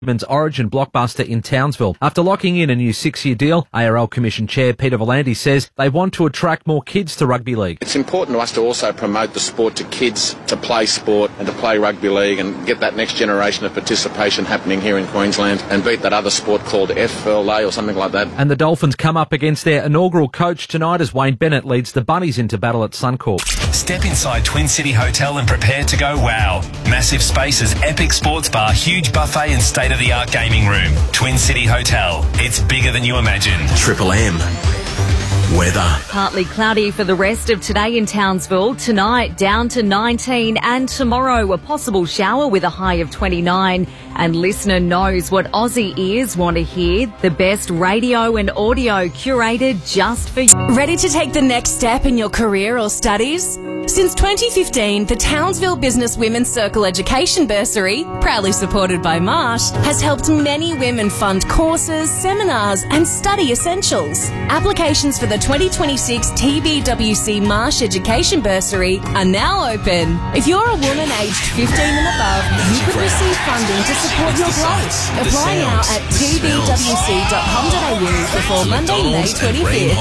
Women's Origin blockbuster in Townsville. After locking in a new 6-year deal, ARL Commission Chair Peter Volanti says they want to attract more kids to rugby league. It's important to us to also promote the sport to kids, to play sport and to play rugby league and get that next generation of participation happening here in Queensland and beat that other sport called FLA or something like that. And the Dolphins come up against their inaugural coach tonight as Wayne Bennett leads the Bunnies into battle at Suncorp. Step inside Twin City Hotel and prepare to go wow. Massive spaces, epic sports bar, huge buffet and state-of-the-art gaming room. Twin City Hotel. It's bigger than you imagine. Triple M. Weather. Partly cloudy for the rest of today in Townsville. Tonight down to 19 and tomorrow a possible shower with a high of 29. And listener knows what Aussie ears want to hear. The best radio and audio curated just for you. Ready to take the next step in your career or studies? Since 2015, the Townsville Business Women's Circle Education Bursary, proudly supported by Marsh, has helped many women fund courses, seminars and study essentials. Applications for the 2026 TBWC Marsh Education Bursary are now open. If you're a woman aged 15 and above, you could receive funding to support your growth. Apply now at tbwc.com.au before Monday, May 25th.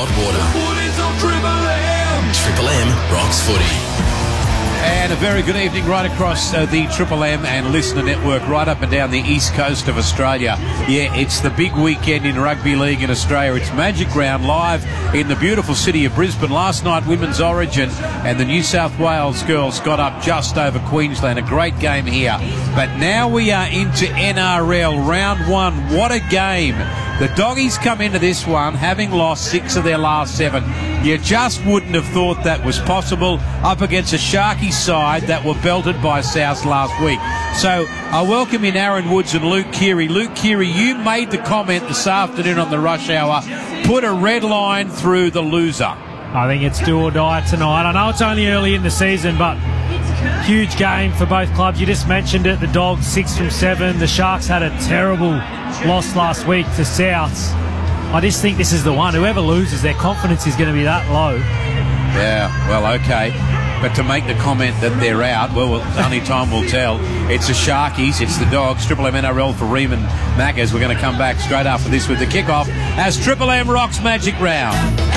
Triple M rocks footy. And a very good evening right across the Triple M and Listener Network, right up and down the east coast of Australia. Yeah, it's the big weekend in rugby league in Australia. It's Magic Round live in the beautiful city of Brisbane. Last night, Women's Origin and the New South Wales girls got up just over Queensland. A great game here. But now we are into NRL round one. What a game. The Doggies come into this one having lost 6 of their last 7. You just wouldn't have thought that was possible up against a Sharky side that were belted by South last week. So I welcome in Aaron Woods and Luke Keary. Luke Keary, you made the comment this afternoon on the rush hour, put a red line through the loser. I think it's do or die tonight. I know it's only early in the season, but huge game for both clubs. You just mentioned it, the Dogs 6 from 7. The Sharks had a terrible loss last week to Souths. I just think this is the one. Whoever loses, their confidence is going to be that low. Yeah, well, okay. But to make the comment that they're out, well, only time will tell. It's the Sharkies, it's the Dogs. Triple M NRL for Riemann Maccas. We're going to come back straight after this with the kickoff as Triple M rocks Magic Round.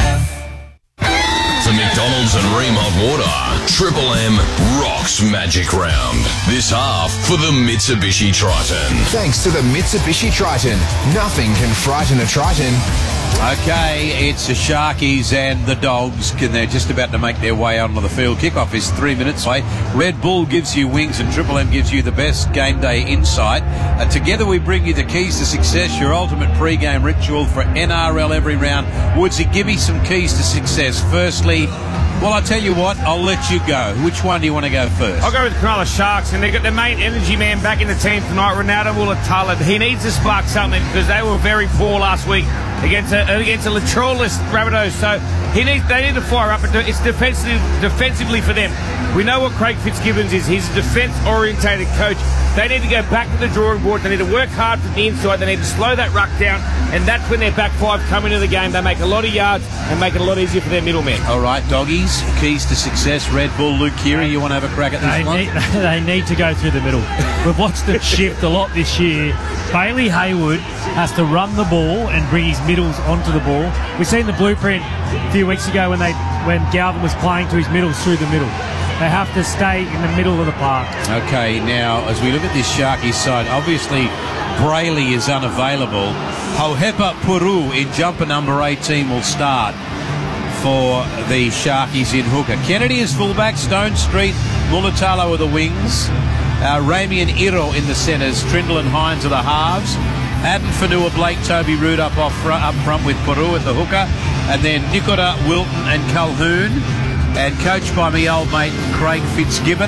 For McDonald's and Ream Hot Water, Triple M rocks Magic Round. This half for the Mitsubishi Triton. Thanks to the Mitsubishi Triton. Nothing can frighten a Triton. Okay, it's the Sharkies and the Dogs, and they're just about to make their way onto the field. Kickoff is 3 minutes away. Red Bull gives you wings and Triple M gives you the best game day insight. Together we bring you the keys to success, your ultimate pre-game ritual for NRL every round. Woodsy, give me some keys to success. Firstly, well, I tell you what, I'll let you go. Which one do you want to go first? I'll go with the Cronulla Sharks, and they've got their main energy man back in the team tonight, Ronaldo Mulatala. He needs to spark something because they were very poor last week against a Latrollist Rabbitohs. So they need to fire up. It's defensively for them. We know what Craig Fitzgibbons is. He's a defence-orientated coach. They need to go back to the drawing board. They need to work hard from the inside. They need to slow that ruck down, and that's when their back five come into the game. They make a lot of yards and make it a lot easier for their middlemen. All right, Doggies, keys to success. Red Bull, Luke Keary, you want to have a crack at this one? They need to go through the middle. We've watched it shift a lot this year. Bailey Hayward has to run the ball and bring his middles onto the ball. We've seen the blueprint a few weeks ago when Galvin was playing to his middles through the middle. They have to stay in the middle of the park. Okay, now, as we look at this Sharkies side, obviously Brayley is unavailable. Hohepa Puru in jumper number 18 will start for the Sharkies in hooker. Kennedy is fullback, Stone Street, Mulatalo are the wings. Ramian Iro in the centres, Trindle and Hines are the halves. Adam Fanua, Blake, Toby Root up front with Puru at the hooker. And then Nikora, Wilton and Calhoun. And coached by me old mate Craig Fitzgibbon.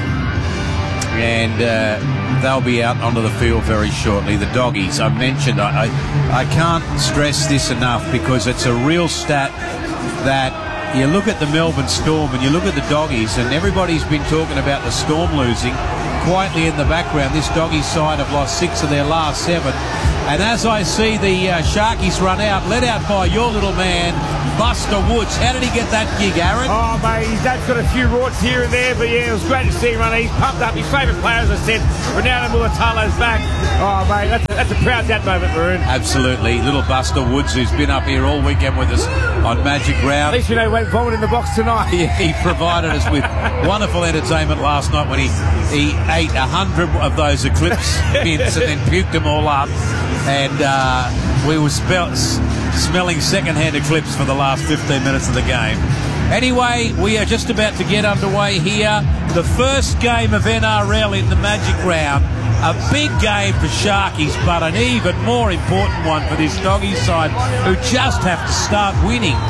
And they'll be out onto the field very shortly. The Doggies, I mentioned, I can't stress this enough because it's a real stat that you look at the Melbourne Storm and you look at the Doggies, and everybody's been talking about the Storm losing. quietly in the background. This doggy side have lost 6 of their last 7. And as I see the Sharkies run out, led out by your little man, Buster Woods. How did he get that gig, Aaron? Oh, mate, his dad's got a few rorts here and there, but yeah, it was great to see him run. He's pumped up. His favourite player, as I said, Ronaldo Mulatalo's back. Oh, mate, that's a proud dad moment, Maroon. Absolutely. Little Buster Woods, who's been up here all weekend with us on Magic Round. At least we know he won't vomit in the box tonight. Yeah, he provided us with wonderful entertainment last night when he ate 100 of those Eclipse mints and then puked them all up. And we were smelling second-hand Eclipse for the last 15 minutes of the game. Anyway, we are just about to get underway here. The first game of NRL in the Magic Round. A big game for Sharkies, but an even more important one for this doggy side, who just have to start winning.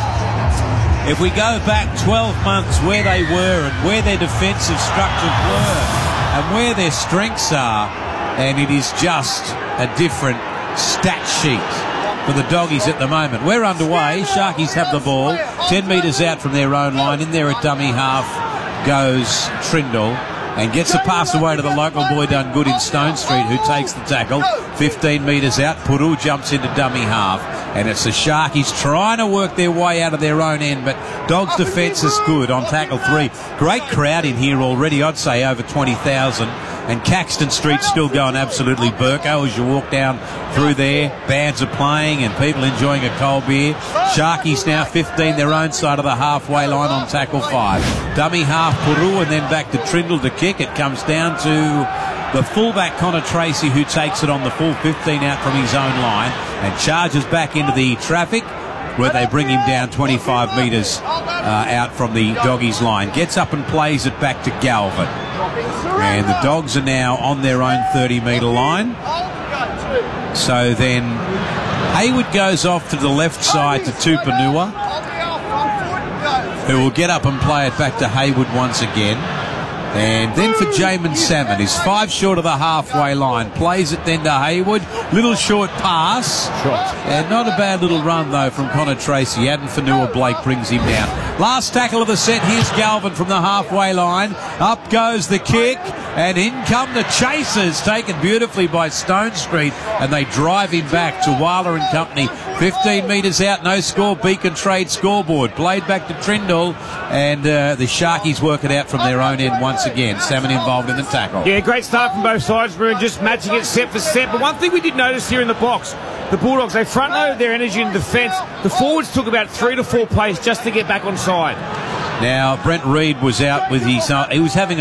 If we go back 12 months where they were and where their defensive structures were and where their strengths are, and it is just a different stat sheet for the doggies at the moment. We're underway. Sharkies have the ball 10 metres out from their own line. In there at dummy half goes Trindle and gets the pass away to the local boy done good in Stone Street, who takes the tackle 15 metres out. Puru jumps into dummy half, and it's the Sharkies trying to work their way out of their own end, but Dogs' defence is good on tackle 3. Great crowd in here already, I'd say over 20,000. And Caxton Street's still going absolutely Burko as you walk down through there. Bands are playing and people enjoying a cold beer. Sharkies now 15, their own side of the halfway line on tackle 5. Dummy half Puru and then back to Trindle to kick. It comes down to the fullback Connor Tracy, who takes it on the full 15 out from his own line and charges back into the traffic, where they bring him down 25 metres out from the doggies line. Gets up and plays it back to Galvin. And the Dogs are now on their own 30-metre line. So then Hayward goes off to the left side to Tupanua, who will get up and play it back to Hayward once again. And then for Jamin Salmon, he's 5 short of the halfway line. Plays it then to Hayward. Little short pass. And not a bad little run, though, from Connor Tracy. Adam Fanua Blake brings him down. Last tackle of the set. Here's Galvin from the halfway line. Up goes the kick. And in come the chasers, taken beautifully by Stone Street. And they drive him back to Weiler and Company. 15 metres out, no score. Beacon Trade scoreboard. Played back to Trindle. And the Sharkies work it out from their own end once again. Salmon involved in the tackle. Yeah, great start from both sides. We're just matching it set for set. But one thing we did notice here in the box, the Bulldogs, they front-loaded their energy in defence. The forwards took about 3 to 4 plays just to get back on side. Now, Brent Reid was out with his... he was having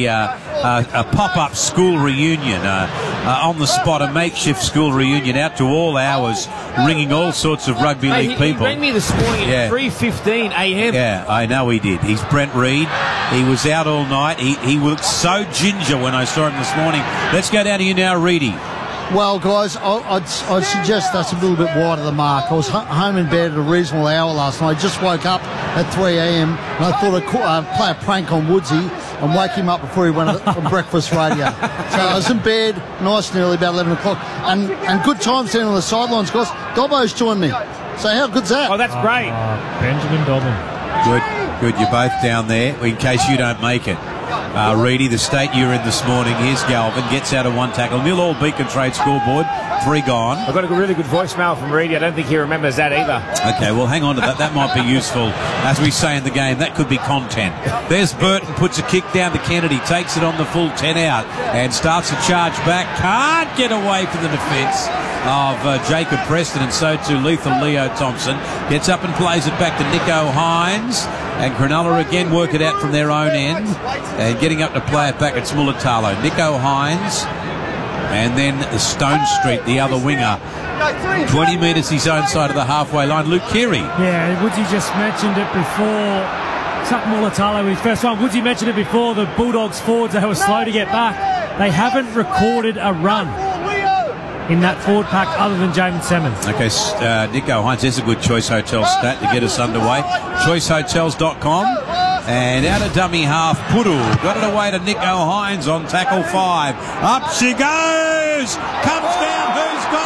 a pop-up school reunion, on the spot, a makeshift school reunion, out to all hours, ringing all sorts of rugby league people. He rang me this morning at 3:15 a.m. Yeah, I know he did. He's Brent Reid. He was out all night. He looked so ginger when I saw him this morning. Let's go down to you now, Reedy. Well, guys, I'd suggest that's a little bit wide of the mark. I was home in bed at a reasonable hour last night. I just woke up at 3 a.m. and I thought I'd play a prank on Woodsy and wake him up before he went on breakfast radio. So I was in bed nice and early, about 11 o'clock, and good times down on the sidelines, guys. Dobbo's joined me. So how good's that? Oh, that's great. Benjamin Dobbin. Good. You're both down there in case you don't make it. Reedy, the state you're in this morning. Here's Galvin, gets out of 1 tackle. 0-all Beacon Trade scoreboard. 3 gone. I've got a really good voicemail from Reedy. I don't think he remembers that either. Okay, well, hang on to that. That might be useful. As we say in the game, that could be content. There's Burton, puts a kick down to Kennedy, takes it on the full 10 out and starts to charge back. Can't get away from the defence of Jacob Preston, and so too lethal Leo Thompson. Gets up and plays it back to Nico Hines. And Cronulla again work it out from their own end. And getting up to play it back at Mulatalo. Nico Hines. And then Stone Street, the other winger. 20 metres his own side of the halfway line. Luke Keary. Yeah, Woodsy just mentioned it before. Chuck Mulatalo with his first one. Woodsy mentioned it before. The Bulldogs forwards, they were slow to get back. They haven't recorded a run in that forward pack other than Jamin Salmon. Okay, Nico Hines, there's a good Choice Hotels stat to get us underway. ChoiceHotels.com. And out of dummy half, Puru got it away to Nico Hines on tackle 5. Up she goes! Comes down, who's got it?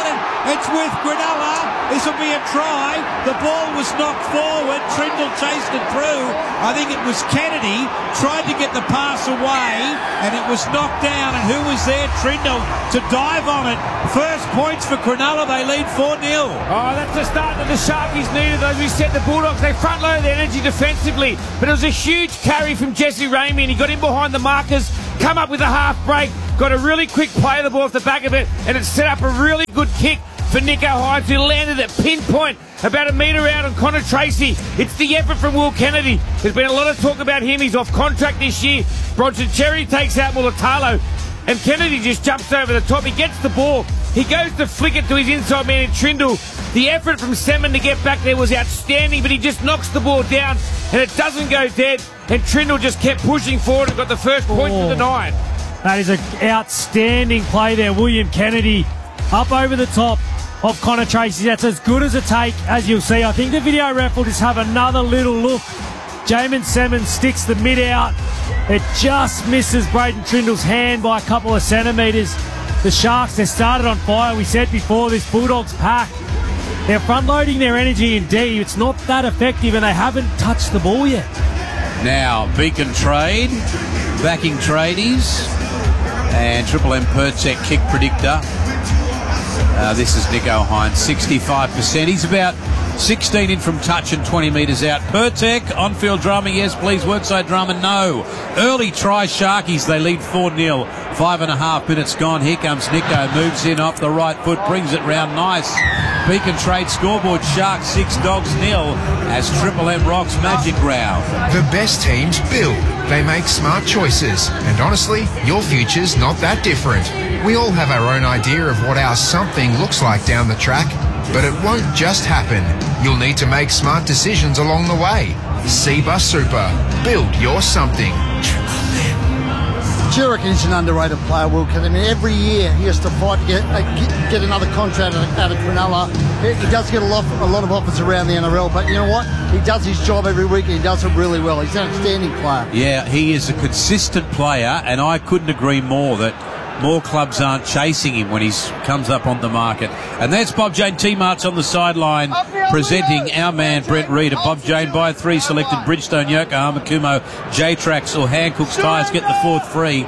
It's with Cronulla. This will be a try. The ball was knocked forward. Trindle chased it through. I think it was Kennedy. Tried to get the pass away, and it was knocked down. And who was there? Trindle to dive on it. First points for Cronulla. They lead 4-0. Oh, that's the start that the Sharkies needed. As we said, the Bulldogs, they front-loaded their energy defensively. But it was a huge carry from Jesse Ramey, and he got in behind the markers, come up with a half break, got a really quick play of the ball off the back of it, and it set up a really good kick for Nico Hines, who landed at pinpoint about a metre out on Connor Tracy. It's the effort from Will Kennedy. There's been a lot of talk about him. He's off contract this year. Bronson Cherry takes out Mulatalo, and Kennedy just jumps over the top. He gets the ball. He goes to flick it to his inside man in Trindle. The effort from Seaman to get back there was outstanding, but he just knocks the ball down, and it doesn't go dead. And Trindle just kept pushing forward and got the first point for the night. That is an outstanding play there. William Kennedy up over the top of Connor Tracy. That's as good as a take as you'll see. I think the video ref will just have another little look. Jamin Seaman sticks the mid out. It just misses Braden Trindle's hand by a couple of centimetres. The Sharks, they started on fire. We said before, this Bulldogs pack, they're front-loading their energy in D. It's not that effective, and they haven't touched the ball yet. Now, Beacon Trade, backing tradies, and Triple M Pertec kick predictor. This is Nico Hines, 65%. He's about 16 in from touch and 20 metres out. Pertec, on-field drama, yes, please. Workside drama, no. Early try, Sharkies, they lead 4-0. 5.5 minutes gone. Here comes Nico, moves in off the right foot, brings it round nice. Beacon Trade scoreboard, Sharks 6, Dogs 0, as Triple M rocks Magic Round. The best teams build. They make smart choices. And honestly, your future's not that different. We all have our own idea of what our something looks like down the track, but it won't just happen. You'll need to make smart decisions along the way. Seabus Super. Build your something. Jurek is an underrated player, Wilkins. I mean, every year he has to fight to get another contract out of Cronulla. He does get a lot of offers around the NRL, but you know what? He does his job every week and he does it really well. He's an outstanding player. Yeah, he is a consistent player, and I couldn't agree more that more clubs aren't chasing him when he comes up on the market. And that's Bob Jane T-Marts on the sideline presenting our man Brent Reid. And Bob Jane by 3 selected Bridgestone, Yokohama, Kumo, J-Trax or Hankook's tyres get the 4th free.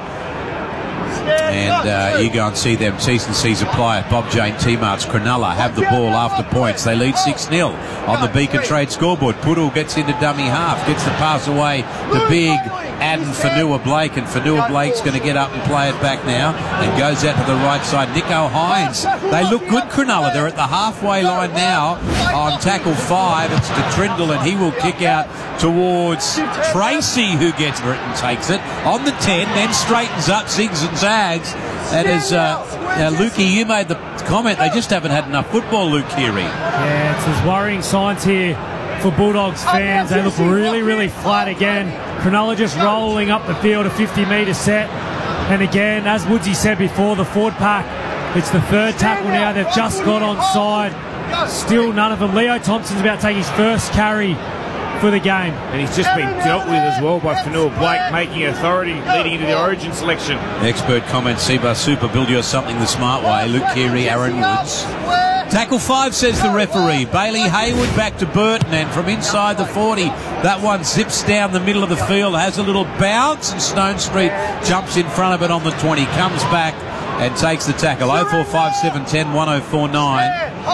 And you go and see them T's and C's apply at Bob Jane T-Marts. Cronulla have the ball after points. They lead 6-0 on the Beacon Trade scoreboard. Pudul gets into dummy half, gets the pass away to big Adam Fanua-Blake, and Fanua-Blake's going to get up and play it back now and goes out to the right side. Nico Hines, they look good, Cronulla. They're at the halfway line now on tackle 5. It's to Trindle, and he will kick out towards Tracy, who gets it and takes it on the 10, then straightens up, zigs and zags. And as Lukey, you made the comment, they just haven't had enough football, Luke Keary. Yeah, it's those worrying signs here for Bulldogs fans. They look really, really flat again. Cronulla just rolling up the field, a 50-metre set. And again, as Woodsy said before, the forward pack, it's the 3rd tackle now. They've just got onside. Still none of them. Leo Thompson's about to take his first carry for the game. And he's just been dealt with as well by Fanua-Blake, making authority leading into the Origin selection. Expert comment, Seabus Super, build your something the smart way. Luke Keary, Aaron Woods. Tackle 5, says the referee. Bailey Hayward back to Burton, and from inside the 40, that one zips down the middle of the field, has a little bounce, and Stone Street jumps in front of it on the 20, comes back and takes the tackle. 045710 1049.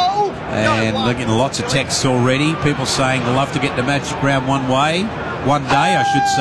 And looking at lots of texts already. People saying they'll love to get to Magic Round one day, I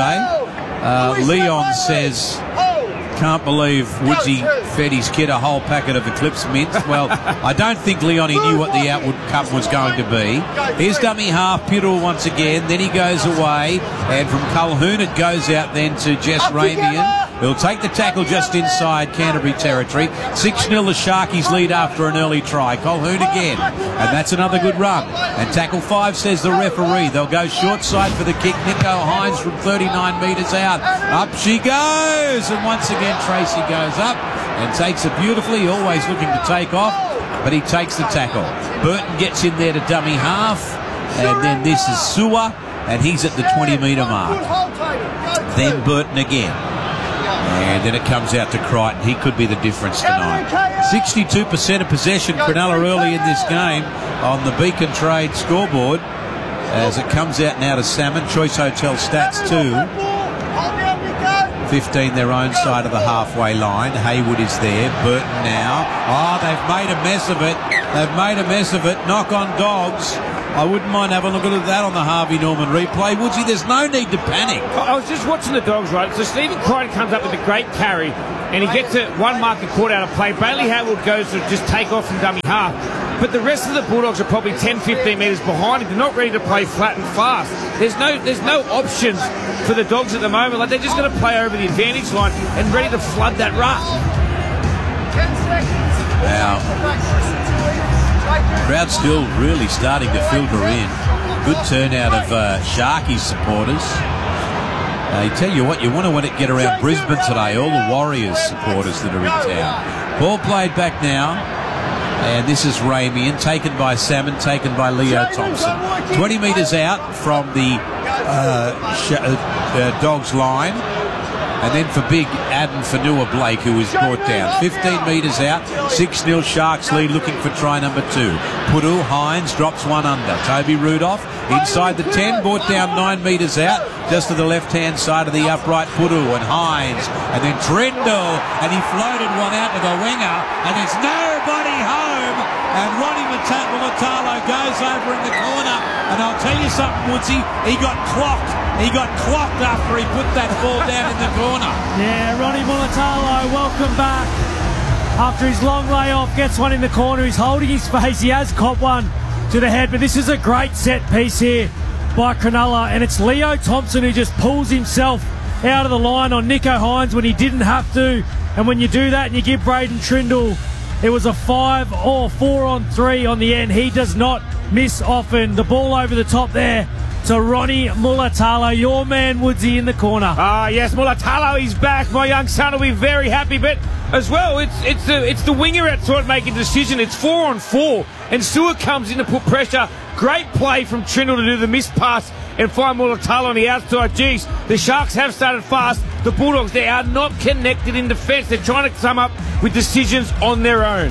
should say. Leon says, can't believe Woodsy fed his kid a whole packet of Eclipse mints. Well, I don't think Leonie knew what the outcome was going to be. Here's dummy half, Pudul once again. Then he goes away. And from Culhoun it goes out then to Jess Ramian. He'll take the tackle just inside Canterbury territory. 6-0 the Sharkies lead after an early try. Culhoun again. And that's another good run. And tackle 5, says the referee. They'll go short side for the kick. Nico Hines from 39 metres out. Up she goes. And once again Tracy goes up and takes it beautifully. Always looking to take off. But he takes the tackle. Burton gets in there to dummy half. And then this is Sewer. And he's at the 20-metre mark. Then Burton again. And then it comes out to Crichton. He could be the difference tonight. 62% of possession, Cronulla early in this game on the Beacon Trade scoreboard. As it comes out now to Salmon. Choice Hotel stats too. 15 their own side of the halfway line. Hayward is there. Burton now. Oh, they've made a mess of it. They've made a mess of it. Knock on Dogs. I wouldn't mind having a look at that on the Harvey Norman replay. Woodsy, there's no need to panic. I was just watching the Dogs, right? So Stephen Crichton comes up with a great carry and he gets it one marker caught out of play. Bailey Hayward goes to just take off from dummy half. But the rest of the Bulldogs are probably 10, 15 metres behind him. They're not ready to play flat and fast. There's no options for the Dogs at the moment. Like, they're just going to play over the advantage line and ready to flood that ruck. Now, crowd still really starting to filter in. Good turnout of Sharkies supporters. I tell you what, you want to get around Brisbane today, all the Warriors supporters that are in town. Ball played back now, and this is Ramian, taken by Salmon, taken by Leo Thompson. 20 metres out from the Dogs line. And then for big Adam Fanua Blake, who was brought down. 15 metres out, 6-0 Sharks lead, looking for try number 2. Puru Hines drops one under. Toby Rudolph inside the 10, brought down 9 metres out, just to the left-hand side of the upright. Puru and Hines. And then Trindle, and he floated one out to the winger, and there's nobody home. And Ronnie Mulatalo goes over in the corner. And I'll tell you something, Woodsy, he got clocked. He got clocked after he put that ball down in the corner. Yeah, Ronnie Mulatalo, welcome back. After his long layoff, gets one in the corner. He's holding his face. He has caught one to the head. But this is a great set piece here by Cronulla. And it's Leo Thompson who just pulls himself out of the line on Nicho Hines when he didn't have to. And when you do that and you give Braden Trindle, it was a 5 or 4-on-3 on the end. He does not miss often. The ball over the top there to Ronnie Mulatalo, your man Woodsy in the corner. Ah, yes, Mulatalo, he's back. My young son will be very happy. But as well, it's the winger outside making a decision. It's 4-on-4, and Stewart comes in to put pressure. Great play from Trindle to do the missed pass and find Mulatalo on the outside. Jeez, the Sharks have started fast. The Bulldogs, they are not connected in defence. They're trying to come up with decisions on their own.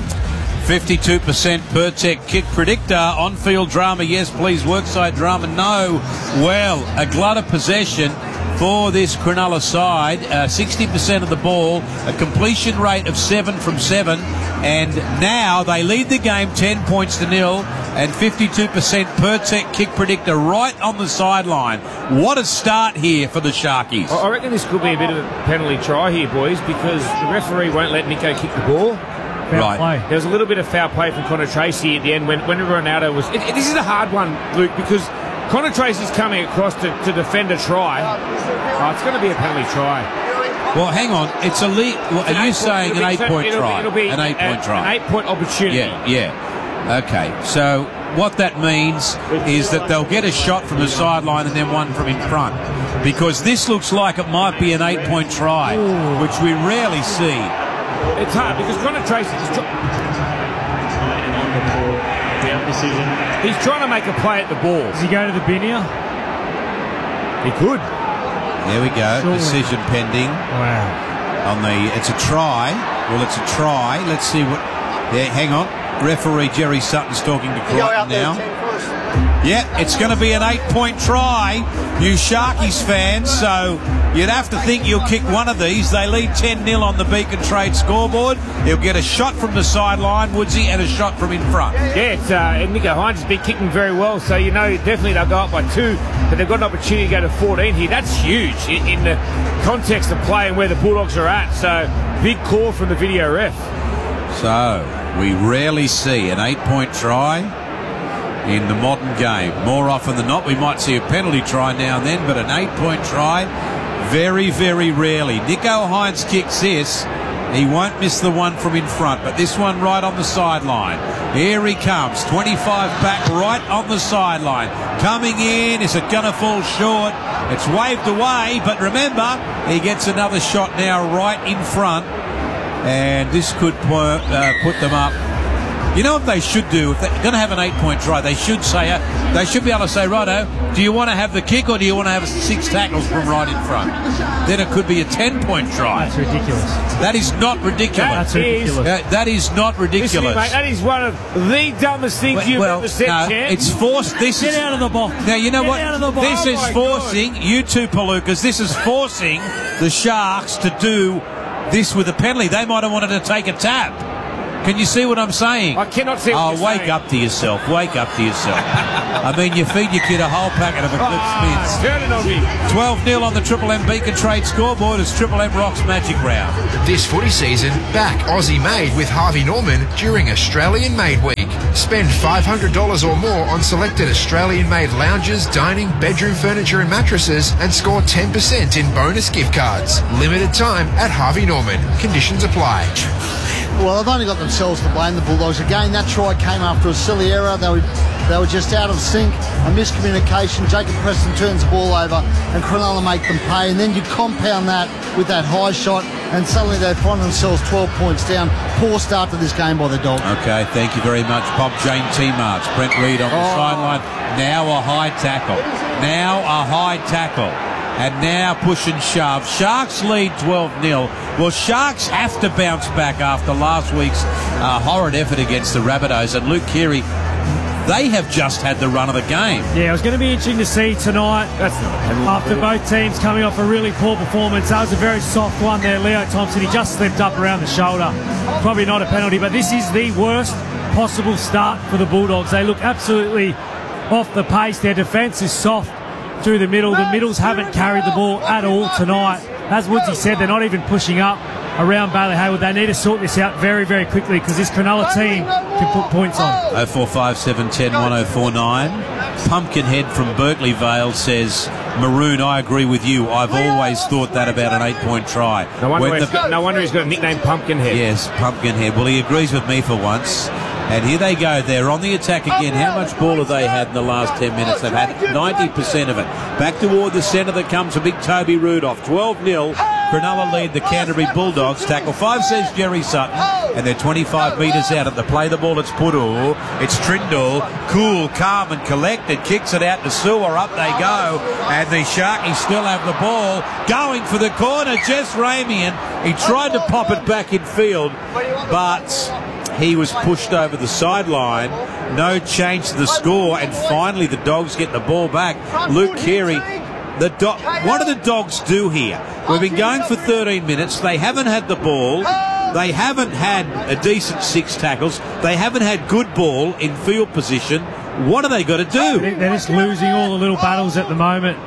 52% Pertec kick predictor. On-field drama, yes, please. Workside drama, no. Well, a glut of possession for this Cronulla side. 60% of the ball, a completion rate of 7 from 7. And now they lead the game 10 points to 0. And 52% Pertec kick predictor right on the sideline. What a start here for the Sharkies. I reckon this could be a bit of a penalty try here, boys, because the referee won't let Nicho kick the ball. Foul play. There was a little bit of foul play from Connor Tracy at the end when Ronaldo was... This is a hard one, Luke, because Connor Tracy's coming across to defend a try. Oh, it's going to be a penalty try. Well, hang on. It's a lead. Well, are you saying an 8-point try? It'll be an 8-point try. An 8-point opportunity. Yeah. Okay. So what that means is that they'll get a shot from the sideline and then one from in front. Because this looks like it might be an 8-point try, which we rarely see. It's hard because Connor Tracy he's trying to make a play at the ball. Does he go to the bin here? He could. There we go. Surely. Decision pending. Wow. It's a try. Well, it's a try. Let's see what... Yeah, hang on. Referee Jerry Sutton's talking to Crichton now. Yeah, it's going to be an 8-point try, you Sharkies fans, so you'd have to think you'll kick one of these. They lead 10-0 on the Beacon Trade scoreboard. He'll get a shot from the sideline, Woodsy, and a shot from in front. Yeah, Nicho Hines has been kicking very well, so you know definitely they'll go up by 2, but they've got an opportunity to go to 14 here. That's huge in the context of play and where the Bulldogs are at, so big call from the video ref. So, we rarely see an 8-point try in the modern game. More often than not, we might see a penalty try now and then, but an 8-point try, very, very rarely. Nicho Hines kicks this. He won't miss the one from in front, but this one right on the sideline. Here he comes, 25 back, right on the sideline. Coming in, is it going to fall short? It's waved away, but remember, he gets another shot now right in front, and this could put them up You know what they should do? If they're going to have an 8-point try, they should be able to say, righto, do you want to have the kick or do you want to have 6 tackles from right in front? Then it could be a 10-point try. That's ridiculous. That is not ridiculous. That's ridiculous. That is not ridiculous. Listen, mate, that is one of the dumbest things you've ever said, Champ. It's forced. Get out of the box. Now, you know Get what? out of the box. This is forcing, you two Palookas, this is forcing the Sharks to do this with a penalty. They might have wanted to take a tap. Can you see what I'm saying? I cannot see what you're wake saying. up to yourself. Wake up to yourself. I mean, you feed your kid a whole packet of Eclipse Mints. Turn it on me. 12-0 on the Triple M Beacon Trade scoreboard as Triple M rocks Magic Round. This footy season, back Aussie Made with Harvey Norman during Australian Made Week. Spend $500 or more on selected Australian Made lounges, dining, bedroom furniture and mattresses and score 10% in bonus gift cards. Limited time at Harvey Norman. Conditions apply. Well, they've only got themselves to blame, the Bulldogs. Again, that try came after a silly error. They were just out of sync, a miscommunication. Jacob Preston turns the ball over and Cronulla make them pay. And then you compound that with that high shot and suddenly they find themselves 12 points down. Poor start to this game by the Dogs. Okay, thank you very much, Bob Jane T-March. Brent Reid on the sideline. Now a high tackle. And now push and shove. Sharks lead 12-0. Well, Sharks have to bounce back after last week's horrid effort against the Rabbitohs. And Luke Keary, they have just had the run of the game. Yeah, it was going to be interesting to see tonight after both teams coming off a really poor performance. That was a very soft one there. Leo Thompson, he just slipped up around the shoulder. Probably not a penalty, but this is the worst possible start for the Bulldogs. They look absolutely off the pace. Their defence is soft through the middle. The middles haven't carried the ball at all tonight. As Woodsy said, they're not even pushing up around Bailey Hayward. They need to sort this out very, very quickly because this Cronulla team can put points on. 0457 10 1049. Pumpkinhead from Berkeley Vale says, Maroon, I agree with you. I've always thought that about an 8-point try. No wonder he's got a nickname Pumpkinhead. Yes, Pumpkinhead. Well, he agrees with me for once. And here they go. They're on the attack again. How much ball have they had in the last 10 minutes? They've had 90% of it. Back toward the centre that comes a big Toby Rudolph. 12-0. Cronulla lead the Canterbury Bulldogs. Tackle 5 says Jerry Sutton. And they're 25 metres out at the play. The ball, it's Puru. It's Trindle. Cool, calm and collected. Kicks it out to Sewer. Up they go. And the Sharkies still have the ball. Going for the corner. Jess Ramian. He tried to pop it back in field. But he was pushed over the sideline. No change to the score. And finally the Dogs get the ball back. Luke Keary. What do the Dogs do here? We've been going for 13 minutes. They haven't had the ball. They haven't had a decent 6 tackles. They haven't had good ball in field position. What are they got to do? They're just losing all the little battles at the moment.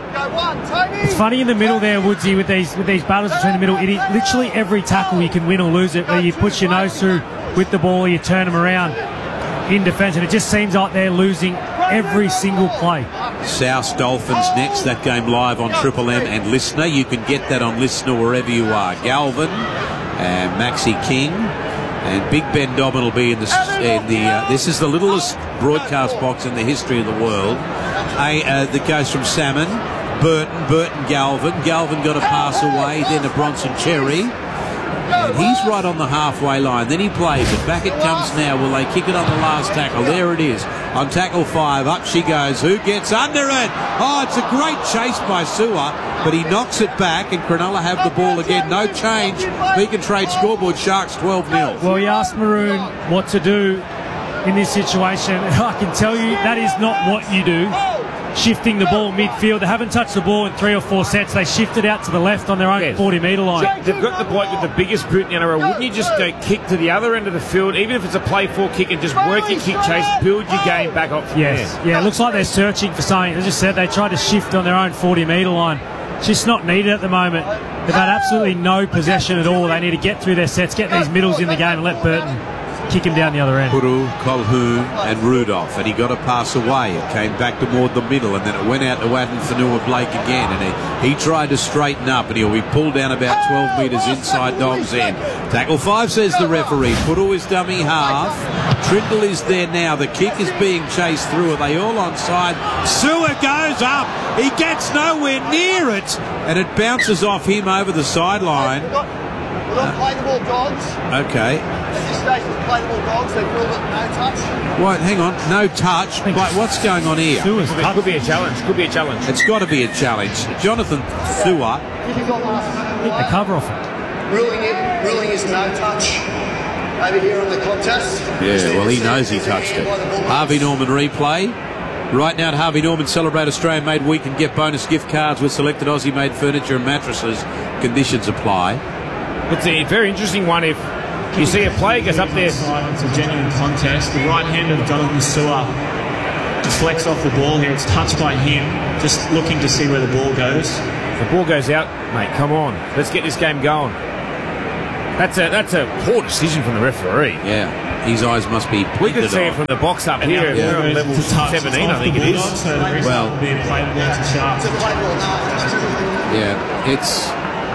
It's funny in the middle there, Woodsy, with these battles between the middle. It is literally every tackle you can win or lose it, where you push your nose through with the ball or you turn them around in defence, and it just seems like they're losing every single play. South Dolphins next. That game live on Triple M and Listener. You can get that on Listener wherever you are. Galvin and Maxi King and Big Ben Dobbin will be in the this is the littlest broadcast box in the history of the world. That goes from Salmon, Burton, Galvin. Galvin got a pass away, then to Bronson Cherry. And he's right on the halfway line. Then he plays it. Back it comes now. Will they kick it on the last tackle? There it is. On tackle 5. Up she goes. Who gets under it? Oh, it's a great chase by Sewer. But he knocks it back and Cronulla have the ball again. No change. Beacon Trade scoreboard. Sharks 12-0. Well, you asked Maroon what to do in this situation. I can tell you that is not what you do. Shifting the ball midfield. They haven't touched the ball in 3 or 4 sets. They shifted out to the left on their own 40-metre line. They've got the bloke with the biggest boot in the NRL. Wouldn't you just go kick to the other end of the field, even if it's a play-4 kick, and just work your kick chase, build your game back up from there? Yeah, it looks like they're searching for something. As I said, they tried to shift on their own 40-metre line. It's just not needed at the moment. They've had absolutely no possession at all. They need to get through their sets, get these middles in the game and let Burton kick him down the other end. Puru, Colhoun and Rudolph, and he got a pass away. It came back toward the middle, and then it went out to Addin Blake again, and he tried to straighten up, and he'll be pulled down about 12 metres inside Dog's end. Tackle 5 says the referee. Puru is dummy half. Trindle is there now. The kick is being chased through. Are they all onside? Sewer goes up. He gets nowhere near it, and it bounces off him over the sideline. We're not play the ball dogs. Okay. At this stage, we're play the ball dogs. They ruled it no touch. Wait, hang on. No touch. But what's going on here? Could be a challenge. Could be a challenge. It's got to be a challenge. Jonathan Sewer. The cover off it. Ruling is no touch over here on the contest. Yeah, well, he knows he touched it. Harvey Norman replay. Right now at Harvey Norman, celebrate Australian-made week and get bonus gift cards with selected Aussie-made furniture and mattresses. Conditions apply. It's a very interesting one if you see a player goes up there. It's a genuine contest. The right hand of Jonathan Sewer deflects off the ball here. It's touched by him, just looking to see where the ball goes. The ball goes out, mate. Come on, let's get this game going. That's a poor decision from the referee. Yeah, his eyes must be. We could see it from the box up here. Yeah. We're on level 17, I think it is. Well, yeah, it's.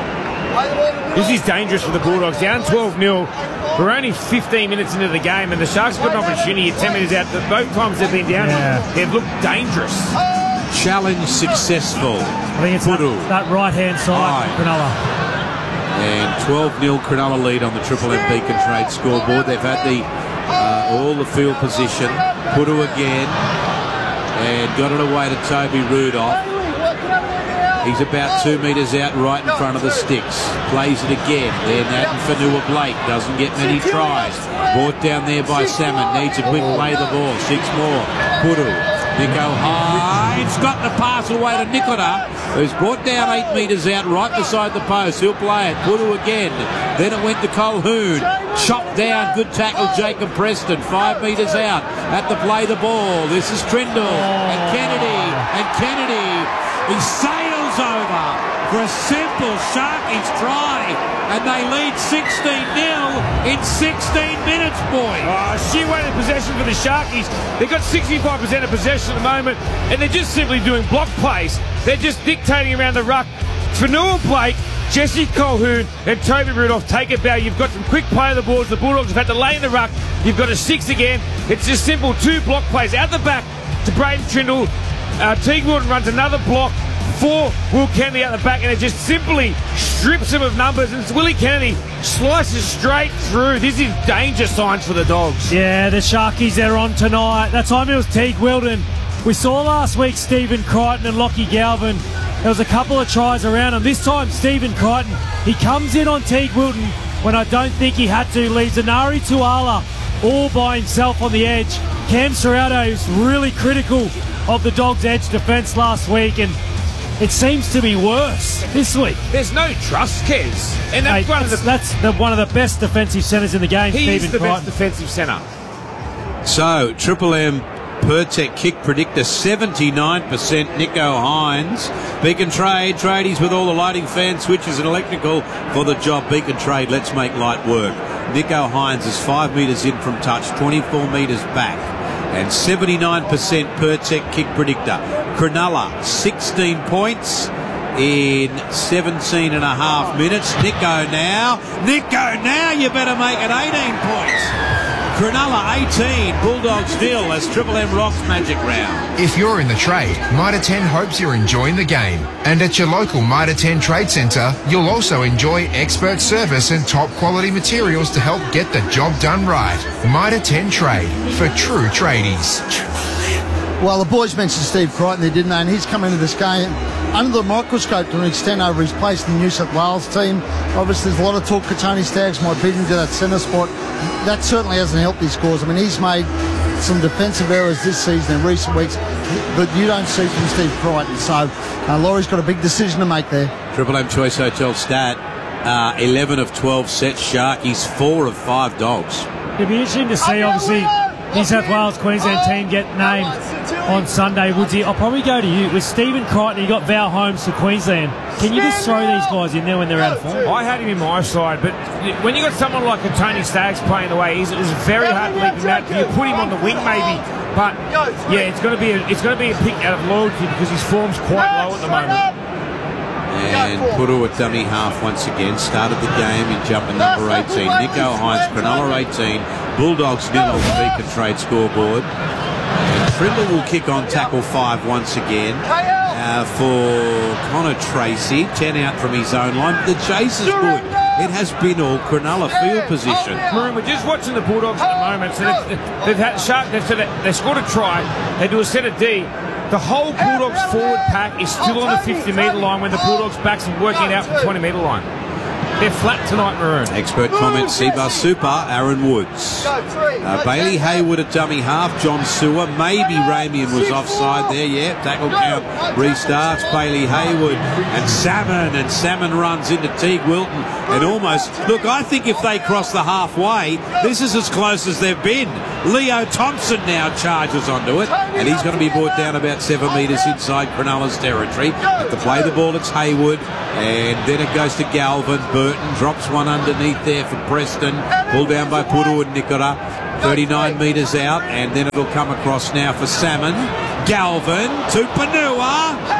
This is dangerous for the Bulldogs. Down 12-0. We're only 15 minutes into the game, and the Sharks got an opportunity at 10 minutes out. Both times they've been down, they've looked dangerous. Challenge successful. I think it's that right-hand side for Cronulla. And 12-0 Cronulla lead on the Triple M Beacon Trade scoreboard. They've had all the field position. Pudu again. And got it away to Toby Rudolph. He's about 2 metres out right in front of the sticks. Plays it again. Then that and Fanua Blake doesn't get many tries. Brought down there by Salmon. Needs a quick play the ball. 6 more. Pudu. Nico Hines got the pass away to Nikota, who's brought down 8 metres out right beside the post. He'll play it. Pudu again. Then it went to Colhoun. Chopped down. Good tackle, Jacob Preston. 5 metres out. At the play the ball. This is Trindle and Kennedy. And Kennedy, he sails over for a simple Sharkies try. And they lead 16-0 in 16 minutes, boys. Sheer weight of possession for the Sharkies. They've got 65% of possession at the moment, and they're just simply doing block plays. They're just dictating around the ruck. Fanua Blake, Jesse Colhoun, and Toby Rudolph take it back. You've got some quick play of the balls. The Bulldogs have had to lay in the ruck. You've got a 6 again. It's just simple 2 block plays out the back to Braden Trindle. Teague Wilton runs another block for Will Kennedy out the back, and it just simply strips him of numbers, and Willie Kennedy slices straight through. This is danger signs for the Dogs. Yeah, the Sharkies, they're on tonight. That time it was Teague Wilton. We saw last week Stephen Crichton and Lockie Galvin. There was a couple of tries around him. This time Stephen Crichton, he comes in on Teague Wilton when I don't think he had to. Leaves Anari Tuala all by himself on the edge. Cam Serrato is really critical of the Dogs' edge defence last week, and it seems to be worse this week. There's no trust, Kez. And that's one of the best defensive centres in the game, Stephen Crichton. He's the Crichton. best defensive centre. So, Triple M Pertec kick predictor 79%. Nico Hines. Beacon Trade. Tradies with all the lighting, fan switches and electrical for the job. Beacon Trade, let's make light work. Nico Hines is 5 metres in from touch, 24 metres back. And 79% Pertec kick predictor. Cronulla, 16 points in 17 and a half minutes. Nico now, you better make it 18 points. Cronulla 18, Bulldogs nil as Triple M rocks Magic Round. If you're in the trade, Mitre 10 hopes you're enjoying the game. And at your local Mitre 10 Trade Centre, you'll also enjoy expert service and top quality materials to help get the job done right. Mitre 10 Trade, for true tradies. Well, the boys mentioned Steve Crichton there, didn't they? And he's come into this game under the microscope to an extent over his place in the New South Wales team. Obviously, there's a lot of talk Tony Staggs might beat him to that centre spot. That certainly hasn't helped his cause. I mean, he's made some defensive errors this season in recent weeks that you don't see from Steve Crichton. So, Laurie's got a big decision to make there. Triple M Choice Hotel stat, 11 of 12 sets Sharkies, 4 of 5 Dogs. It'd be interesting to see, obviously, New South Wales Queensland team get named on Sunday. Woodsy, I'll probably go to you. With Stephen Crichton, you got Val Holmes for Queensland. Can you just throw these guys in there when they're out of form? I had him in my side, but when you got someone like a Tony Staggs playing the way he is, it's very hard to leave him out. You put him on the wing maybe, but yeah, it's going to be a pick out of loyalty because his form's quite low at the moment. And Pudu at dummy half once again. Started the game in jumper number 18. Nico Hines, Cronulla 18. Bulldogs nil on the Beacon Trade scoreboard. And Trindle will kick on tackle 5 once again for Connor Tracy. 10 out from his own line. The chase is good. it has been all Cronulla field position. Maroon, we're just watching the Bulldogs at the moment. So they've scored a try. They do a set of D. The whole Bulldogs forward pack is still on the 50-metre line when the Bulldogs backs are working out from the 20-metre line. They're flat tonight, Maroon. Expert comment, Seabus Super, Aaron Woods. Bailey Hayward at dummy half, John Sewer. Maybe Ramian was offside there, yeah. Tackle count restarts. Bailey Hayward and Salmon runs into Teague Wilton. And almost, look, I think if they cross the halfway, this is as close as they've been. Leo Thompson now charges onto it, and he's going to be brought down about 7 metres inside Cronulla's territory. But to play the ball, it's Hayward, and then it goes to Galvin. Burton drops one underneath there for Preston. Pulled down by Puru and Nikora. 39 metres out, and then it'll come across now for Salmon. Galvin to Panua.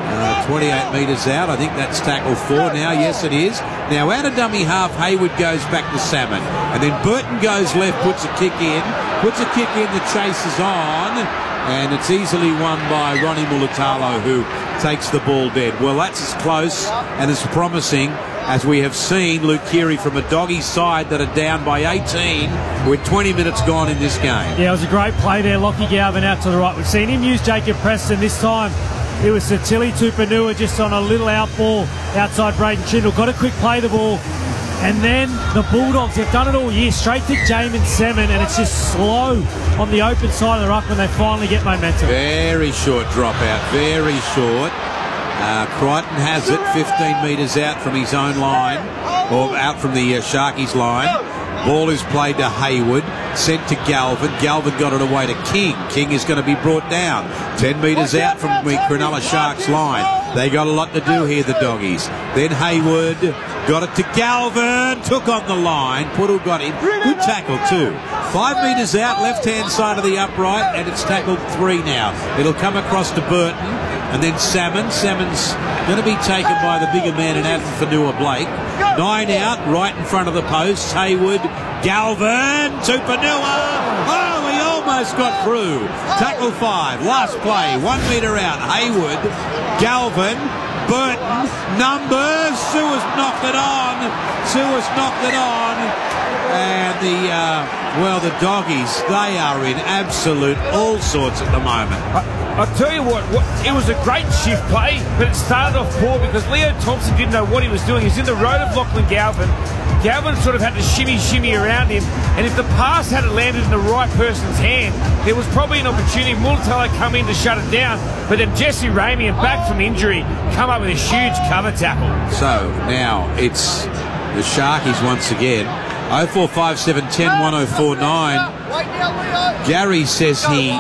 28 metres out. I think that's tackle 4 now. Yes, it is. Now, out of dummy half, Hayward goes back to Salmon. And then Burton goes left, puts a kick in. The chase is on. And it's easily won by Ronnie Mulatalo, who takes the ball dead. Well, that's as close and as promising as we have seen Luke Keary from a doggy side that are down by 18 with 20 minutes gone in this game. Yeah, it was a great play there. Lockie Galvin out to the right. We've seen him use Jacob Preston this time. It was Satili Tupanua just on a little out ball outside Braden Trindle. Got a quick play the ball. And then the Bulldogs, they've done it all year, straight to Jamin Salmon, and it's just slow on the open side of the ruck when they finally get momentum. Very short dropout, very short. Crichton has it 15 metres out from his own line, or out from the Sharkies line. Ball is played to Hayward, sent to Galvin. Galvin got it away to King. King is going to be brought down 10 metres out from the Cronulla Sharks line. They got a lot to do here, the doggies. Then Hayward got it to Galvin, took on the line. Puru got him. Good tackle too. 5 metres out, left-hand side of the upright, and it's tackled 3 now. It'll come across to Burton, and then Salmon. Salmon's going to be taken by the bigger man in Adam Fanua-Blake. 9 out, right in front of the post. Hayward, Galvin to Panua. Oh, he almost got through. Tackle 5, last play, 1 metre out. Hayward, Galvin, Burton, numbers. Suarez knocked it on. And the doggies, they are in absolute all sorts at the moment. I'll tell you what, it was a great shift play, but it started off poor because Leo Thompson didn't know what he was doing. He's in the road of Lachlan Galvin. Galvin sort of had to shimmy around him, and if the pass had landed in the right person's hand, there was probably an opportunity. Mulatalo come in to shut it down, but then Jesse Ramian, back from injury, come up with a huge cover tackle. So now it's the Sharkies once again. 045710 1049. Gary says he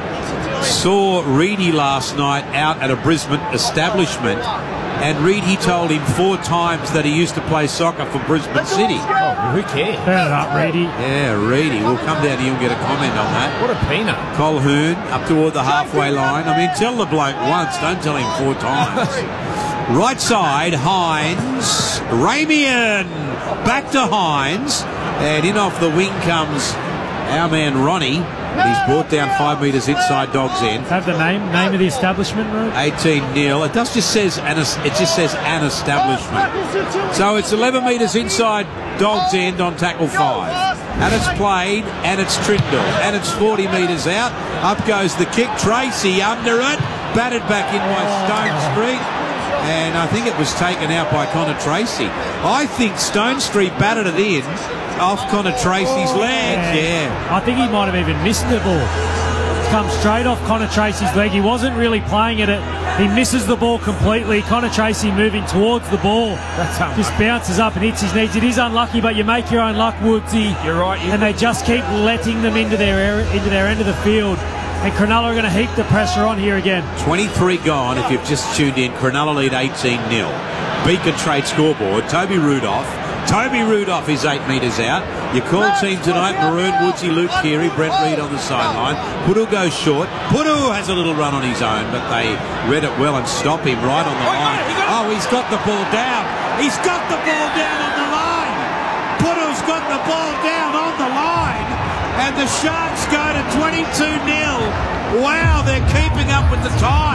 saw Reedy last night out at a Brisbane establishment, and Reedy told him 4 times that he used to play soccer for Brisbane City. Oh, who cares? Turn it up, Reedy. Yeah, Reedy. We'll come down here and get a comment on that. What a peanut. Colhoun up toward the halfway line. I mean, tell the bloke once, don't tell him 4 times. Right side, Hines. Ramian. Back to Hines. And in off the wing comes our man Ronnie. He's brought down 5 metres inside Dog's End. Have the name of the establishment, Room? 18-0. It just says an establishment. So it's 11 metres inside Dog's End on tackle 5. And it's played, and it's Trindle, and it's 40 metres out. Up goes the kick. Tracy under it. Batted back in by Stone Street. And I think it was taken out by Connor Tracy. I think Stone Street batted it in off Connor Tracy's leg. Yeah. I think he might have even missed the ball. It's come straight off Connor Tracy's leg. He wasn't really playing at it. He misses the ball completely. Connor Tracy moving towards the ball. Just bounces up and hits his knees. It is unlucky, but you make your own luck, Woodsy. You're right. And they just keep letting them into their end of the field. And Cronulla are going to heap the pressure on here again. 23 gone if you've just tuned in. Cronulla lead 18-0. Beacon Trade scoreboard. Toby Rudolph is 8 metres out. Your call team tonight, Maroon, Woodsy, Luke Keary, Brent Reid on the sideline. Puru goes short. Puru has a little run on his own, but they read it well and stop him right on the line. Oh, he's got the ball down. He's got the ball down on the line. Puru's got the ball down on the line. And the Sharks go to 22-0. Wow, they're keeping up with the time.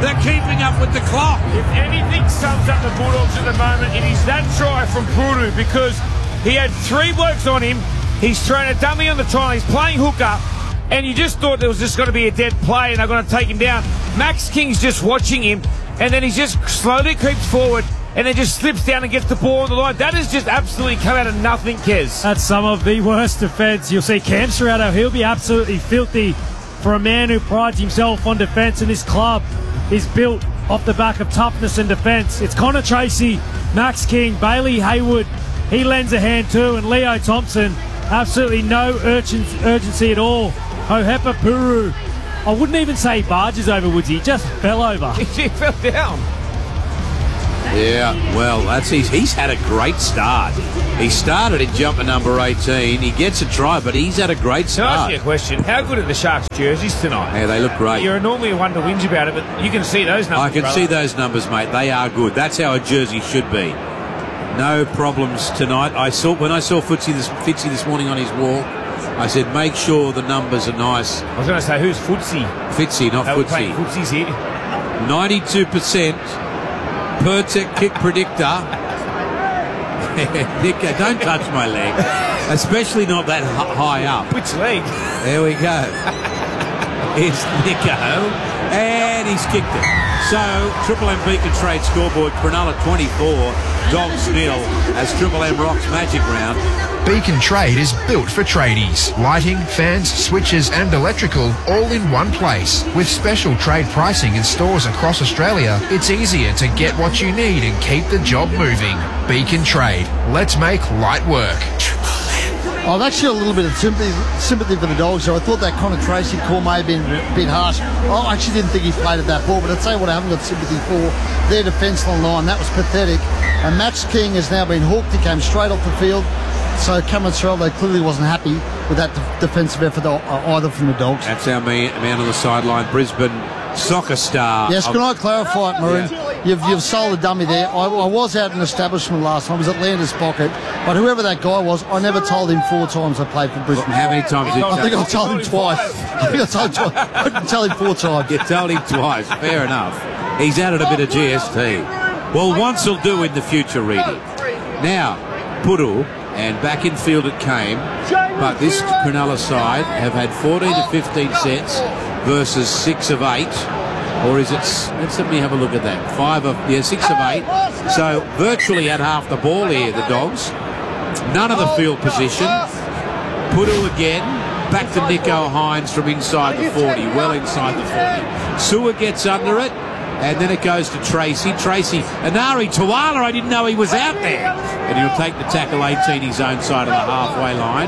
They're keeping up with the clock. If anything sums up the Bulldogs at the moment, it is that try from Puru, because he had 3 blokes on him. He's thrown a dummy on the try. He's playing hooker, and you just thought there was just going to be a dead play and they're going to take him down. Max King's just watching him, and then he just slowly creeps forward and then just slips down and gets the ball on the line. That has just absolutely come out of nothing, Kez. That's some of the worst defence. You'll see Cam Serrato, he'll be absolutely filthy for a man who prides himself on defence, and this club is built off the back of toughness and defence. It's Connor Tracy, Max King, Bailey Hayward, he lends a hand too, and Leo Thompson, absolutely no urgency at all. Hohepa Puru, I wouldn't even say he barges over, Woodsy, he just fell over. He fell down. Yeah, well, he's had a great start. He started in jumper number 18. He gets a try, but he's had a great start. Can I ask you a question? How good are the Sharks' jerseys tonight? Yeah, they look great. You're normally one to whinge about it, but you can see those numbers. I can see those numbers, mate. They are good. That's how a jersey should be. No problems tonight. When I saw Fitzy this morning on his walk, I said, make sure the numbers are nice. I was going to say, who's Fitzy? Fitzy, not Footsy. Footsy's here. 92% per kick predictor. Nico, don't touch my leg. Especially not that high up. Which leg? There we go. It's Nico. And he's kicked it. So, Triple M Beacon Trade scoreboard, Cronulla 24, Dogs 0 as Triple M rocks Magic Round. Beacon Trade is built for tradies. Lighting, fans, switches and electrical all in one place. With special trade pricing in stores across Australia, it's easier to get what you need and keep the job moving. Beacon Trade. Let's make light work. I've actually a little bit of sympathy for the Dogs, so I thought that Connor Tracy call may have been a bit harsh. I actually didn't think he played at that ball, but I'd say what I haven't got sympathy for, their defence line, that was pathetic. And Max King has now been hooked, he came straight off the field. So Cameron Serrato clearly wasn't happy with that defensive effort either from the Dogs. That's our man on the sideline, Brisbane soccer star. Yes, can I clarify it, Maroon? Yeah. You've sold a dummy there. I was out in an establishment last time. I was at Landers Pocket. But whoever that guy was, I never told him 4 times I played for Brisbane. How many times did you I think I told him twice. I didn't tell him 4 times. You told him twice. Fair enough. He's added a bit of GST. Well, once will do in the future, Reedy. Now, Puru, and back in field it came. But this Cronulla side have had 14 to 15 sets versus 6 of 8. Or is it, let me have a look at that. 6 of 8. So virtually had half the ball here, the Dogs. None of the field position. Puru again. Back to Nico Hines from inside the 40. Well inside the 40. Sua gets under it. And then it goes to Tracy. Anari Tuala, I didn't know he was out there. And he'll take the tackle 18 his own side of the halfway line.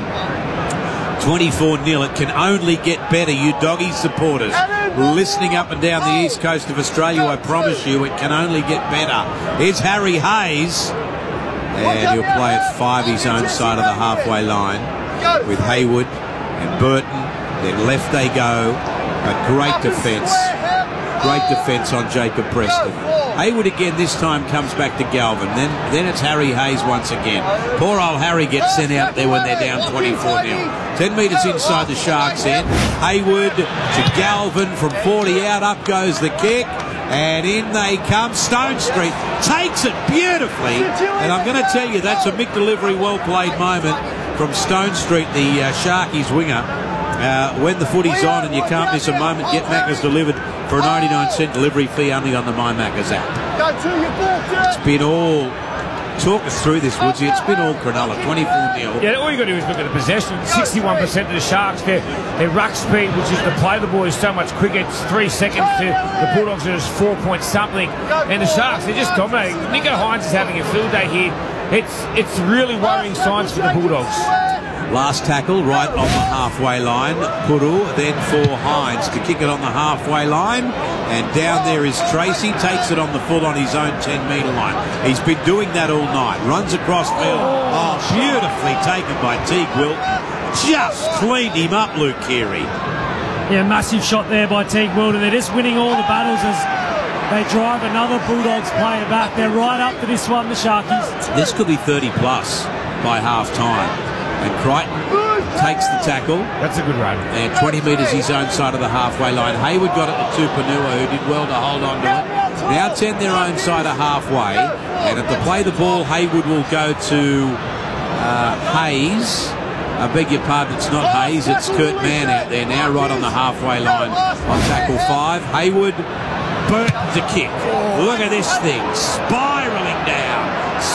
24-0. It can only get better, you Doggy supporters. Listening up and down the east coast of Australia, I promise you, it can only get better. Here's Harry Hayes. And he'll play at 5 his own side of the halfway line with Hayward and Burton. Then left they go. A great defence. Great defence on Jacob Preston. Hayward again this time comes back to Galvin. Then it's Harry Hayes once again. Poor old Harry gets sent out there when they're down 24-0. 10 metres inside the Sharks' end. Hayward to Galvin from 40 out. Up goes the kick. And in they come. Stone Street takes it beautifully. And I'm going to tell you, that's a Mick Delivery well-played moment from Stone Street, the Sharkies winger. When the footy's on and you can't miss a moment, get Macca's delivered for a 99-cent delivery fee only on the My Macca's app. It's been all... Talk us through this, Woodsy. It's been all Cronulla, 24-0. Yeah, all you got to do is look at the possession. 61% of the Sharks, their ruck speed, which is to play the ball, is so much quicker. It's 3 seconds to the Bulldogs, are just 4 point something. And the Sharks, they're just dominating. Nico Hines is having a field day here. It's really worrying signs for the Bulldogs. Last tackle right on the halfway line. Puru then for Hines to kick it on the halfway line. And down there is Tracy. Takes it on the full on his own 10-metre line. He's been doing that all night. Runs across field. Oh, beautifully taken by Teague Wilton. Just cleaned him up, Luke Keary. Yeah, massive shot there by Teague Wilton. They're just winning all the battles as they drive another Bulldogs player back. They're right up for this one, the Sharkies. This could be 30 plus by half time. And Crichton takes the tackle. That's a good run. And 20 metres his own side of the halfway line. Hayward got it to Tupanua, who did well to hold on to it. Now 10 their own side of halfway. And at the play the ball, Hayward will go to Hayes. I beg your pardon, it's not Hayes, it's Kurt Mann out there now, right on the halfway line on tackle 5. Hayward burnt the kick. Look at this thing, spiralling down.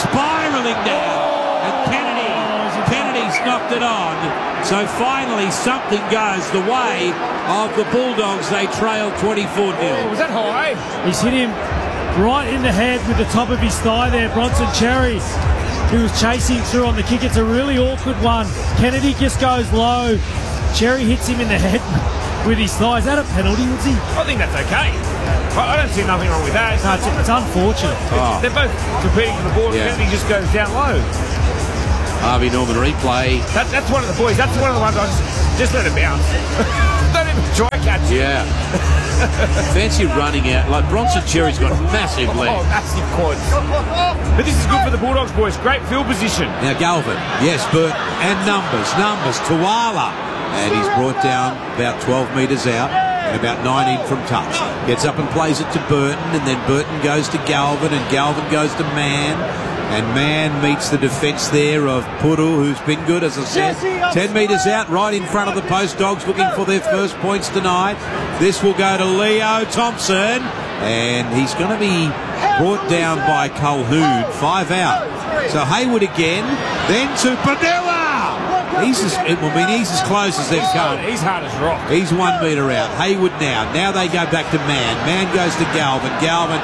And Kennedy's knocked it on. So finally something goes the way of the Bulldogs. They trail 24-0. Was that high? He's hit him right in the head with the top of his thigh there, Bronson Cherry, who was chasing through on the kick. It's a really awkward one. Kennedy just goes low. Cherry hits him in the head with his thigh. Is that a penalty, Woodsy? I think that's okay. I don't see nothing wrong with that. No, it's unfortunate. They're both competing for the ball. Yeah. Kennedy just goes down low. Harvey Norman replay. That's one of the boys. That's one of the ones I just let it bounce. Don't even try catch it. Yeah. Fancy running out. Like Bronson Cherry's got massive legs. Oh, massive quads. But this is good for the Bulldogs, boys. Great field position. Now Galvin. Yes, Burton. And numbers. Tuala. And he's brought down about 12 metres out and about 19 from touch. Gets up and plays it to Burton, and then Burton goes to Galvin, and Galvin goes to Mann. And Mann meets the defence there of Puru, who's been good, as I said. 10 metres out, right in front of the post. Dogs looking for their first points tonight. This will go to Leo Thompson, and he's going to be brought down by Colhoun. 5 out. So Hayward again, then to Padua. He's as close as they've come. He's hard as rock. He's 1 metre out. Hayward now. Now they go back to Mann. Mann goes to Galvin. Galvin.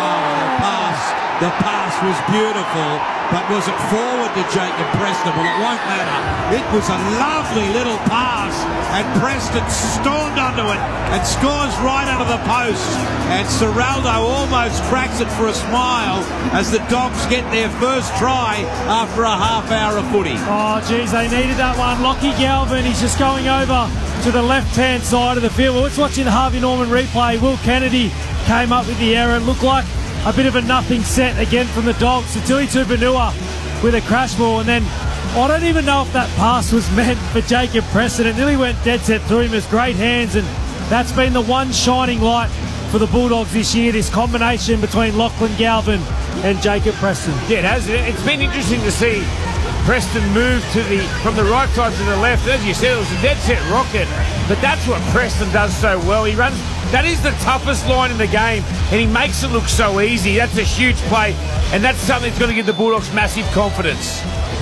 The pass was beautiful, but was it forward to Jacob Preston? Well, it won't matter. It was a lovely little pass, and Preston stormed onto it and scores right under the post. And Ciraldo almost cracks it for a smile as the Dogs get their first try after a half hour of footy. Oh, geez, they needed that one. Lockie Galvin, he's just going over to the left-hand side of the field. Well, let's watch the Harvey Norman replay. Will Kennedy came up with the error. It looked like a bit of a nothing set again from the Dogs. Satili Tupanua with a crash ball, and then I don't even know if that pass was meant for Jacob Preston. It nearly went dead set through him. As great hands, and that's been the one shining light for the Bulldogs this year, this combination between Lachlan Galvin and Jacob Preston. Yeah, it has. It's been interesting to see Preston move from the right side to the left. As you said, it was a dead set rocket, but that's what Preston does so well. He runs. That is the toughest line in the game, and he makes it look so easy. That's a huge play, and that's something that's going to give the Bulldogs massive confidence.